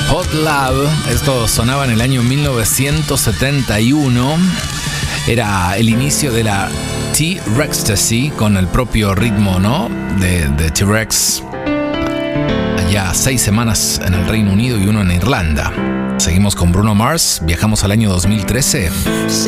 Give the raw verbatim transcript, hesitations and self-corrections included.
Hot Love, esto sonaba en el año mil novecientos setenta y uno. Era el inicio de la T-Rextasy con el propio ritmo, ¿no? De, de T-Rex. Allá seis semanas en el Reino Unido y uno en Irlanda. Seguimos con Bruno Mars, viajamos al año dos mil trece.